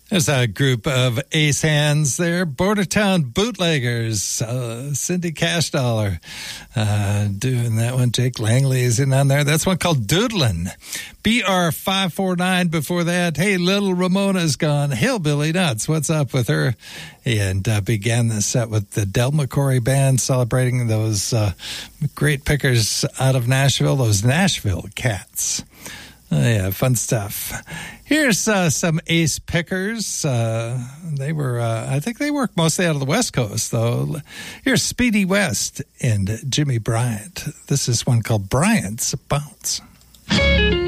There's a group of ace hands there. Bordertown Bootleggers. Cindy Cash Dollar doing that one. Jake Langley is in on there. That's one called Doodlin'. BR549 before that. Hey, Little Ramona's gone. Hillbilly Nuts. What's up with her? And began the set with the Del McCoury Band celebrating those great pickers out of Nashville, those Nashville Cats. Yeah, fun stuff. Here's some ace pickers. They were, I think they worked mostly out of the West Coast, though. Here's Speedy West and Jimmy Bryant. This is one called Bryant's Bounce.